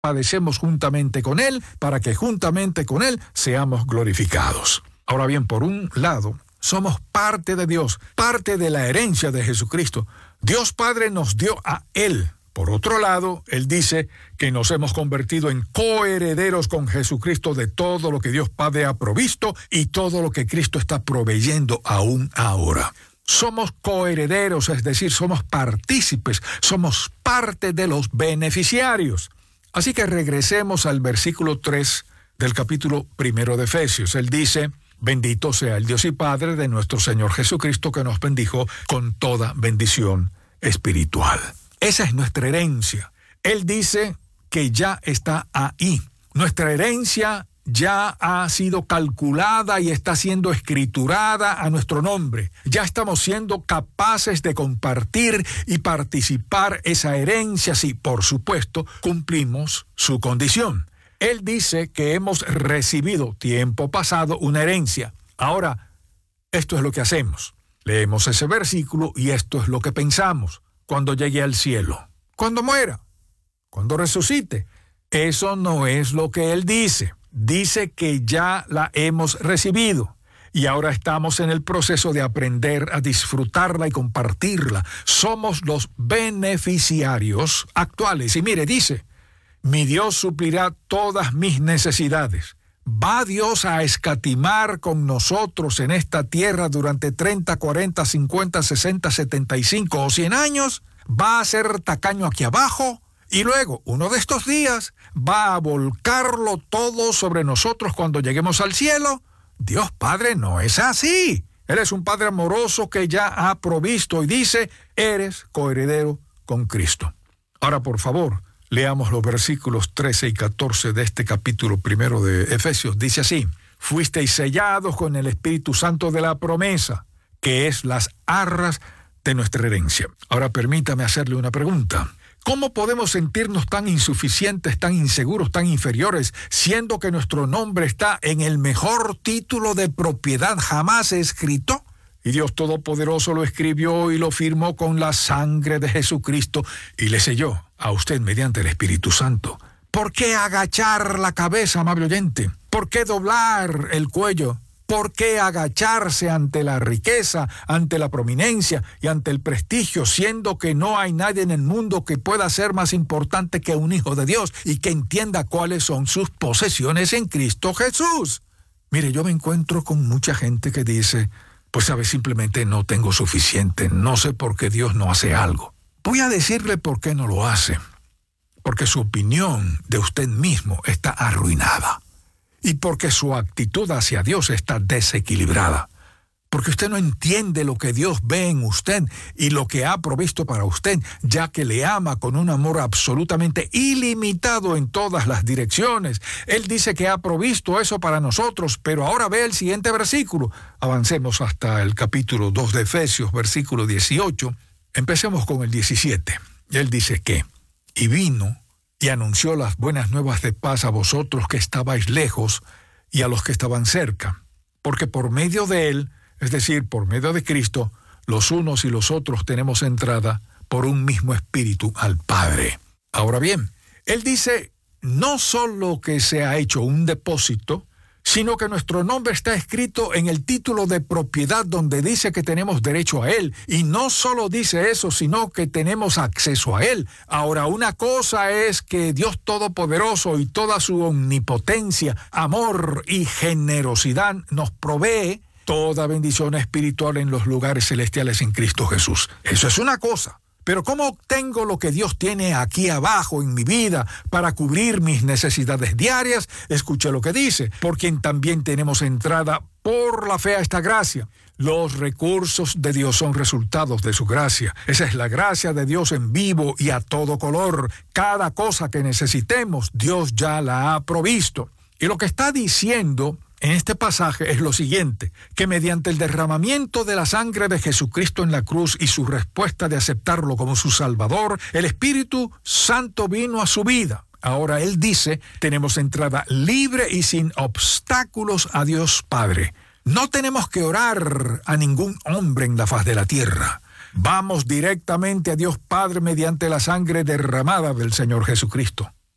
padecemos juntamente con Él, para que juntamente con Él seamos glorificados. Ahora bien, por un lado, somos parte de Dios, parte de la herencia de Jesucristo. Dios Padre nos dio a Él. Por otro lado, Él dice que nos hemos convertido en coherederos con Jesucristo de todo lo que Dios Padre ha provisto y todo lo que Cristo está proveyendo aún ahora. Somos coherederos, es decir, somos partícipes, somos parte de los beneficiarios. Así que regresemos al versículo 3 del capítulo 1 de Efesios. Él dice: bendito sea el Dios y Padre de nuestro Señor Jesucristo, que nos bendijo con toda bendición espiritual. Esa es nuestra herencia. Él dice que ya está ahí. Nuestra herencia ya ha sido calculada y está siendo escriturada a nuestro nombre. Ya estamos siendo capaces de compartir y participar esa herencia si, por supuesto, cumplimos su condición. Él dice que hemos recibido tiempo pasado una herencia. Ahora, esto es lo que hacemos. Leemos ese versículo y esto es lo que pensamos cuando llegue al cielo, cuando muera, cuando resucite. Eso no es lo que Él dice. Dice que ya la hemos recibido y ahora estamos en el proceso de aprender a disfrutarla y compartirla. Somos los beneficiarios actuales. Y mire, dice: mi Dios suplirá todas mis necesidades. ¿Va Dios a escatimar con nosotros en esta tierra durante 30, 40, 50, 60, 75 o 100 años? ¿Va a ser tacaño aquí abajo? Y luego, uno de estos días, ¿va a volcarlo todo sobre nosotros cuando lleguemos al cielo? Dios Padre no es así. Él es un Padre amoroso que ya ha provisto y dice: eres coheredero con Cristo. Ahora, por favor, leamos los versículos 13 y 14 de este capítulo 1 de Efesios. Dice así: fuisteis sellados con el Espíritu Santo de la promesa, que es las arras de nuestra herencia. Ahora permítame hacerle una pregunta. ¿Cómo podemos sentirnos tan insuficientes, tan inseguros, tan inferiores, siendo que nuestro nombre está en el mejor título de propiedad jamás escrito? Y Dios Todopoderoso lo escribió y lo firmó con la sangre de Jesucristo y le selló a usted mediante el Espíritu Santo. ¿Por qué agachar la cabeza, amable oyente? ¿Por qué doblar el cuello? ¿Por qué agacharse ante la riqueza, ante la prominencia y ante el prestigio, siendo que no hay nadie en el mundo que pueda ser más importante que un hijo de Dios y que entienda cuáles son sus posesiones en Cristo Jesús? Mire, yo me encuentro con mucha gente que dice: pues sabe, simplemente no tengo suficiente, no sé por qué Dios no hace algo. Voy a decirle por qué no lo hace. Porque su opinión de usted mismo está arruinada. Y porque su actitud hacia Dios está desequilibrada. Porque usted no entiende lo que Dios ve en usted y lo que ha provisto para usted, ya que le ama con un amor absolutamente ilimitado en todas las direcciones. Él dice que ha provisto eso para nosotros, pero ahora ve el siguiente versículo. Avancemos hasta el capítulo 2 de Efesios, versículo 18. Empecemos con el 17. Él dice que: y vino y anunció las buenas nuevas de paz a vosotros que estabais lejos y a los que estaban cerca, porque por medio de Él, es decir, por medio de Cristo, los unos y los otros tenemos entrada por un mismo espíritu al Padre. Ahora bien, Él dice no solo que se ha hecho un depósito, sino que nuestro nombre está escrito en el título de propiedad donde dice que tenemos derecho a Él. Y no solo dice eso, sino que tenemos acceso a Él. Ahora, una cosa es que Dios Todopoderoso y toda su omnipotencia, amor y generosidad nos provee toda bendición espiritual en los lugares celestiales en Cristo Jesús. Eso es una cosa. Pero ¿cómo obtengo lo que Dios tiene aquí abajo en mi vida para cubrir mis necesidades diarias? Escuche lo que dice: por quien también tenemos entrada por la fe a esta gracia. Los recursos de Dios son resultados de su gracia. Esa es la gracia de Dios en vivo y a todo color. Cada cosa que necesitemos, Dios ya la ha provisto. Y lo que está diciendo en este pasaje es lo siguiente: que mediante el derramamiento de la sangre de Jesucristo en la cruz y su respuesta de aceptarlo como su Salvador, el Espíritu Santo vino a su vida. Ahora Él dice, tenemos entrada libre y sin obstáculos a Dios Padre. No tenemos que orar a ningún hombre en la faz de la tierra. Vamos directamente a Dios Padre mediante la sangre derramada del Señor Jesucristo.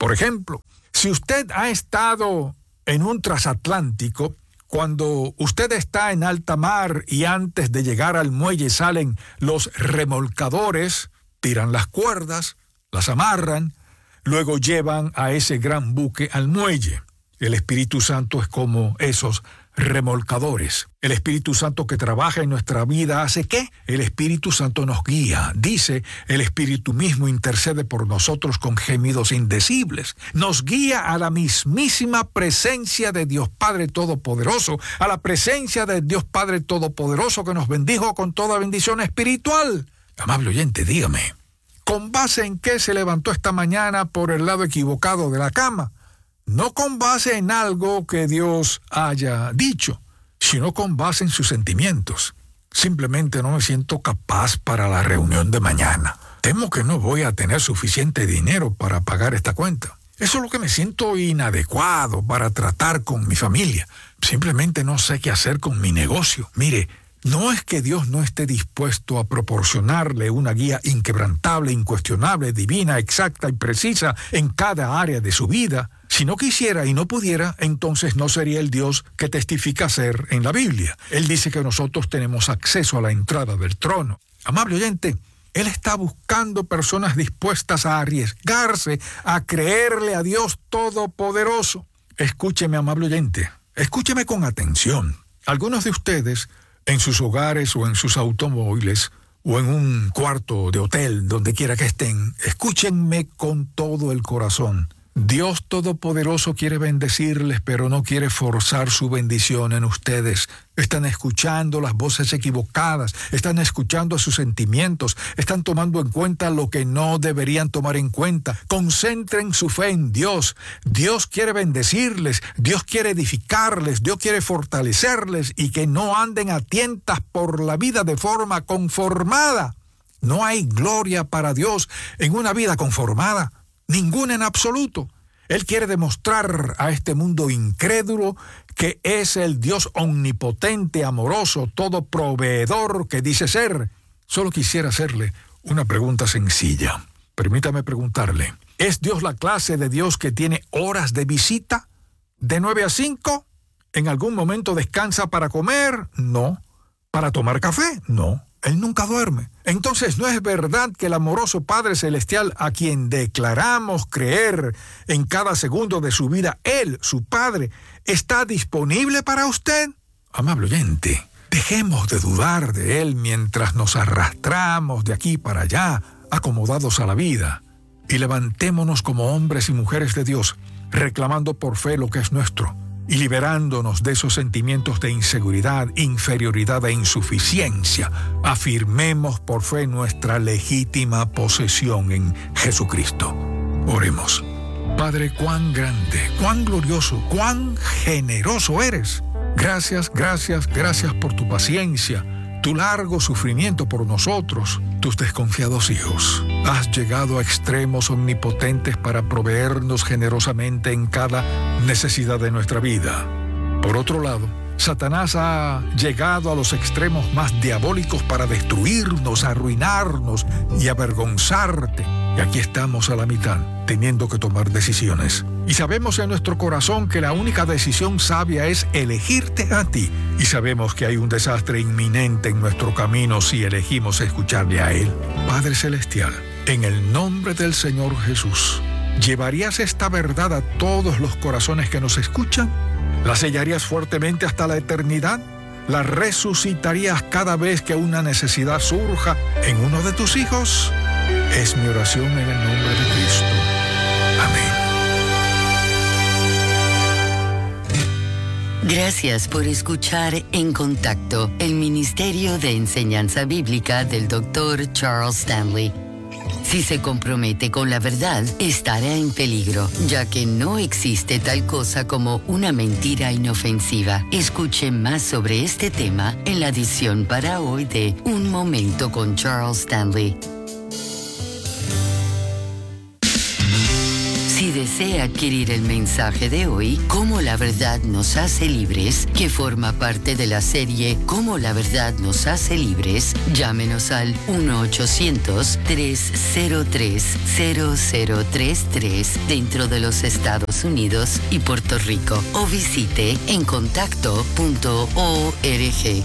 Por ejemplo, si usted ha estado en un transatlántico, cuando usted está en alta mar y antes de llegar al muelle salen los remolcadores, tiran las cuerdas, las amarran, luego llevan a ese gran buque al muelle. El Espíritu Santo es como esos remolcadores. El Espíritu Santo que trabaja en nuestra vida hace ¿qué? El Espíritu Santo nos guía. Dice, el Espíritu mismo intercede por nosotros con gemidos indecibles. Nos guía a la mismísima presencia de Dios Padre Todopoderoso, a la presencia de Dios Padre Todopoderoso que nos bendijo con toda bendición espiritual. Amable oyente, dígame, ¿con base en qué se levantó esta mañana por el lado equivocado de la cama? No con base en algo que Dios haya dicho, sino con base en sus sentimientos. Simplemente no me siento capaz para la reunión de mañana. Temo que no voy a tener suficiente dinero para pagar esta cuenta. Eso es lo que me siento inadecuado para tratar con mi familia. Simplemente no sé qué hacer con mi negocio. Mire, no es que Dios no esté dispuesto a proporcionarle una guía inquebrantable, incuestionable, divina, exacta y precisa en cada área de su vida. Si no quisiera y no pudiera, entonces no sería el Dios que testifica ser en la Biblia. Él dice que nosotros tenemos acceso a la entrada del trono. Amable oyente, Él está buscando personas dispuestas a arriesgarse, a creerle a Dios Todopoderoso. Escúcheme, amable oyente, escúcheme con atención. Algunos de ustedes, en sus hogares o en sus automóviles, o en un cuarto de hotel, donde quiera que estén, escúchenme con todo el corazón. Dios Todopoderoso quiere bendecirles, pero no quiere forzar su bendición en ustedes. Están escuchando las voces equivocadas, están escuchando sus sentimientos, están tomando en cuenta lo que no deberían tomar en cuenta. Concentren su fe en Dios. Dios quiere bendecirles, Dios quiere edificarles, Dios quiere fortalecerles y que no anden a tientas por la vida de forma conformada. No hay gloria para Dios en una vida conformada. Ninguna en absoluto. Él quiere demostrar a este mundo incrédulo que es el Dios omnipotente, amoroso, todo proveedor que dice ser. Solo quisiera hacerle una pregunta sencilla. Permítame preguntarle, ¿es Dios la clase de Dios que tiene horas de visita? ¿De 9 a 5? ¿En algún momento descansa para comer? No. ¿Para tomar café? No. Él nunca duerme. Entonces, ¿no es verdad que el amoroso Padre Celestial, a quien declaramos creer en cada segundo de su vida, Él, su Padre, está disponible para usted? Amable oyente, dejemos de dudar de Él mientras nos arrastramos de aquí para allá, acomodados a la vida, y levantémonos como hombres y mujeres de Dios, reclamando por fe lo que es nuestro, y liberándonos de esos sentimientos de inseguridad, inferioridad e insuficiencia. Afirmemos por fe nuestra legítima posesión en Jesucristo. Oremos. Padre, cuán grande, cuán glorioso, cuán generoso eres. Gracias, gracias, gracias por tu paciencia, tu largo sufrimiento por nosotros, tus desconfiados hijos. Has llegado a extremos omnipotentes para proveernos generosamente en cada necesidad de nuestra vida. Por otro lado, Satanás ha llegado a los extremos más diabólicos para destruirnos, arruinarnos y avergonzarte. Y aquí estamos a la mitad, teniendo que tomar decisiones. Y sabemos en nuestro corazón que la única decisión sabia es elegirte a ti. Y sabemos que hay un desastre inminente en nuestro camino si elegimos escucharle a Él. Padre Celestial, en el nombre del Señor Jesús, ¿llevarías esta verdad a todos los corazones que nos escuchan? ¿La sellarías fuertemente hasta la eternidad? ¿La resucitarías cada vez que una necesidad surja en uno de tus hijos? Es mi oración en el nombre de Cristo. Amén. Gracias por escuchar En Contacto, el Ministerio de Enseñanza Bíblica del Dr. Charles Stanley. Si se compromete con la verdad, estará en peligro, ya que no existe tal cosa como una mentira inofensiva. Escuche más sobre este tema en la edición para hoy de Un Momento con Charles Stanley. Si desea adquirir el mensaje de hoy, Cómo la verdad nos hace libres, que forma parte de la serie Cómo la verdad nos hace libres, llámenos al 1-800-303-0033 dentro de los Estados Unidos y Puerto Rico o visite encontacto.org.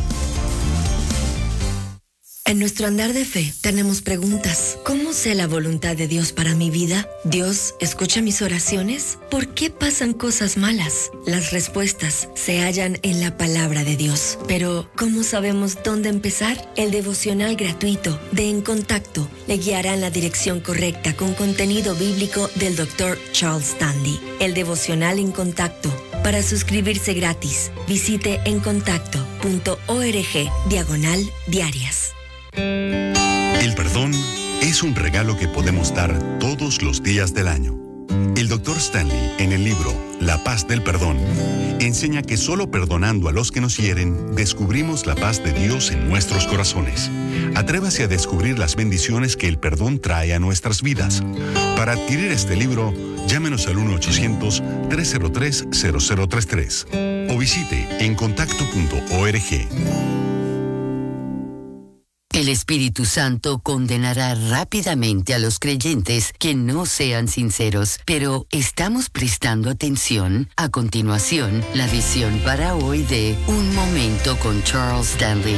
En nuestro andar de fe tenemos preguntas. ¿Cómo sé la voluntad de Dios para mi vida? ¿Dios escucha mis oraciones? ¿Por qué pasan cosas malas? Las respuestas se hallan en la palabra de Dios. Pero, ¿cómo sabemos dónde empezar? El devocional gratuito de En Contacto le guiará en la dirección correcta con contenido bíblico del Dr. Charles Stanley. El devocional En Contacto. Para suscribirse gratis, visite encontacto.org/diarias. El perdón es un regalo que podemos dar todos los días del año. El Dr. Stanley, en el libro La paz del perdón, enseña que solo perdonando a los que nos hieren, descubrimos la paz de Dios en nuestros corazones. Atrévase a descubrir las bendiciones que el perdón trae a nuestras vidas. Para adquirir este libro, llámenos al 1-800-303-0033 o visite encontacto.org. El Espíritu Santo condenará rápidamente a los creyentes que no sean sinceros, pero ¿estamos prestando atención? A continuación, la visión para hoy de Un Momento con Charles Stanley.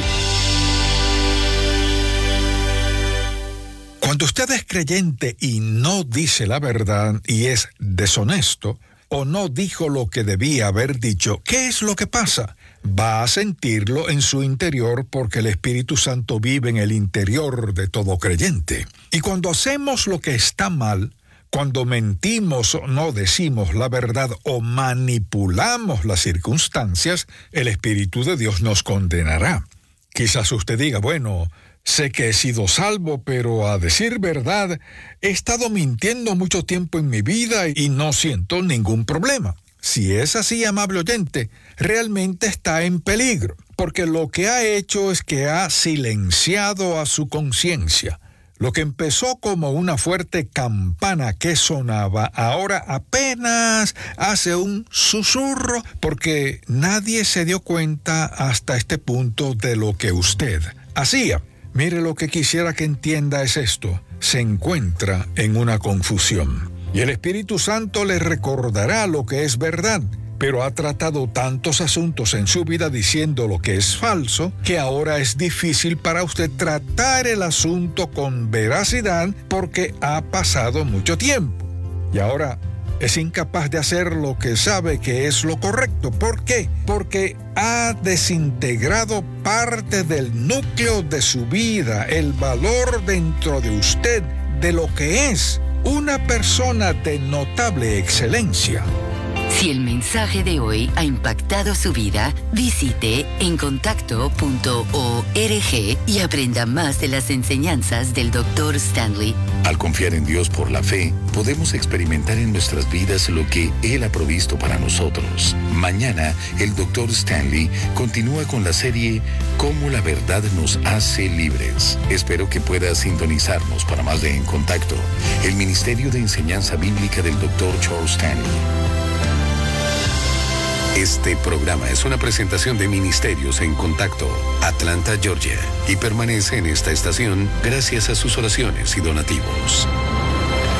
Cuando usted es creyente y no dice la verdad y es deshonesto, o no dijo lo que debía haber dicho, ¿qué es lo que pasa? Va a sentirlo en su interior porque el Espíritu Santo vive en el interior de todo creyente. Y cuando hacemos lo que está mal, cuando mentimos o no decimos la verdad o manipulamos las circunstancias, el Espíritu de Dios nos condenará. Quizás usted diga, bueno, sé que he sido salvo, pero a decir verdad, he estado mintiendo mucho tiempo en mi vida y no siento ningún problema. Si es así, amable oyente, realmente está en peligro, porque lo que ha hecho es que ha silenciado a su conciencia. Lo que empezó como una fuerte campana que sonaba, ahora apenas hace un susurro, porque nadie se dio cuenta hasta este punto de lo que usted hacía. Mire, lo que quisiera que entienda es esto: se encuentra en una confusión. Y el Espíritu Santo le recordará lo que es verdad, pero ha tratado tantos asuntos en su vida diciendo lo que es falso, que ahora es difícil para usted tratar el asunto con veracidad porque ha pasado mucho tiempo. Y ahora es incapaz de hacer lo que sabe que es lo correcto. ¿Por qué? Porque ha desintegrado parte del núcleo de su vida, el valor dentro de usted de lo que es una persona de notable excelencia. Si el mensaje de hoy ha impactado su vida, visite encontacto.org y aprenda más de las enseñanzas del Dr. Stanley. Al confiar en Dios por la fe, podemos experimentar en nuestras vidas lo que Él ha provisto para nosotros. Mañana, el Dr. Stanley continúa con la serie Cómo la verdad nos hace libres. Espero que pueda sintonizarnos para más de En Contacto, el Ministerio de Enseñanza Bíblica del Dr. Charles Stanley. Este programa es una presentación de Ministerios en Contacto, Atlanta, Georgia, y permanece en esta estación gracias a sus oraciones y donativos.